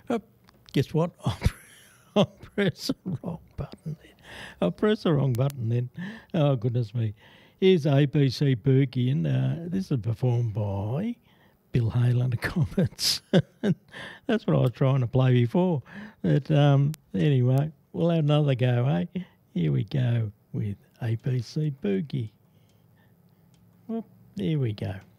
Oh, guess what? I pressed the wrong button then. I pressed the wrong button then. Oh, goodness me. Here's ABC Berkey, and this is performed by Bill Hale and the Comets. That's what I was trying to play before. But anyway, we'll have another go, eh? Here we go with ABC Boogie. Well, here we go.